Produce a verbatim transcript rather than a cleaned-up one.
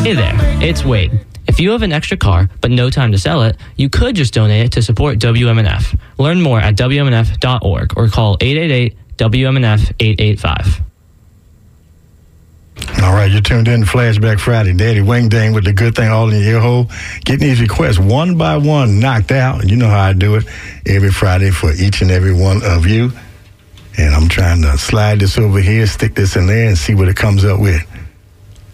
Hey there, it's Wade. If you have an extra car but no time to sell it, you could just donate it to support W M N F. Learn more at W M N F dot org or call eight eight eight W M N F eight eight five. All right, you're tuned in to Flashback Friday. Daddy Wing Dang with the good thing all in your ear hole. Getting these requests one by one knocked out. You know how I do it every Friday for each and every one of you. And I'm trying to slide this over here, stick this in there, and see what it comes up with.